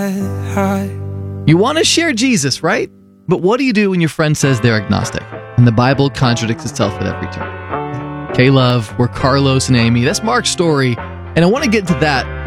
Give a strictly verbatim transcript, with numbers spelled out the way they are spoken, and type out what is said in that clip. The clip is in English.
You want to share Jesus, right? But what do you do when your friend says they're agnostic and the Bible contradicts itself at every turn? K-Love, we're Carlos and Amy. That's Mark's story, and I want to get to that